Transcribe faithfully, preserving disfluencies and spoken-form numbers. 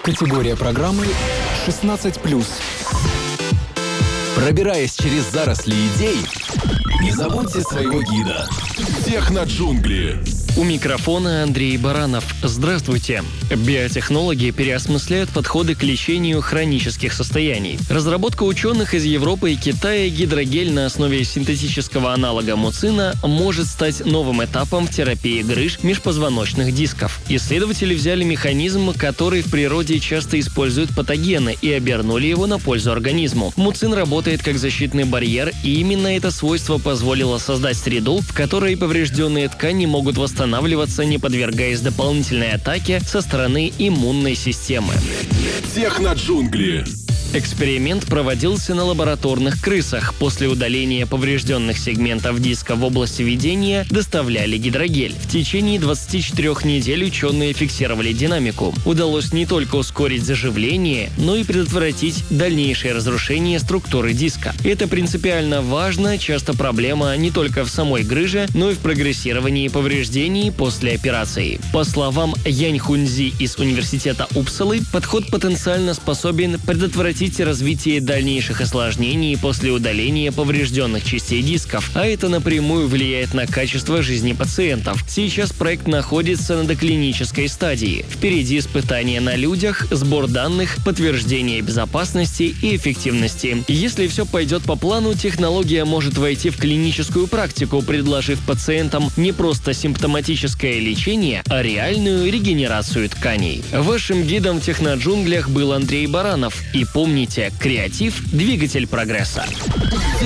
Категория программы шестнадцать плюс. Пробираясь через заросли идей, не забудьте своего гида. Техноджунгли. У микрофона Андрей Баранов. Здравствуйте. Биотехнологи переосмысляют подходы к лечению хронических состояний. Разработка ученых из Европы и Китая гидрогель на основе синтетического аналога муцина может стать новым этапом в терапии грыж межпозвоночных дисков. Исследователи взяли механизм, который в природе часто используют патогены, и обернули его на пользу организму. Муцин работает как защитный барьер, и именно это свойство позволило создать среду, в которой поврежденные ткани могут восстанавливаться, восстанавливаться, не подвергаясь дополнительной атаке со стороны иммунной системы. Техноджунгли. Эксперимент проводился на лабораторных крысах. После удаления поврежденных сегментов диска в области ведения доставляли гидрогель. В течение двадцати четырёх недель ученые фиксировали динамику. Удалось не только ускорить заживление, но и предотвратить дальнейшее разрушение структуры диска. Это принципиально важно, часто проблема не только в самой грыже, но и в прогрессировании повреждений после операции. По словам Янь Хунзи из университета Упсалы, подход потенциально способен предотвратить развитие дальнейших осложнений после удаления поврежденных частей дисков, а это напрямую влияет на качество жизни пациентов. Сейчас проект находится на доклинической стадии. Впереди испытания на людях, сбор данных, подтверждение безопасности и эффективности. Если все пойдет по плану, технология может войти в клиническую практику, предложив пациентам не просто симптоматическое лечение, а реальную регенерацию тканей. Вашим гидом в техноджунглях был Андрей Баранов. И помните, креатив – двигатель прогресса.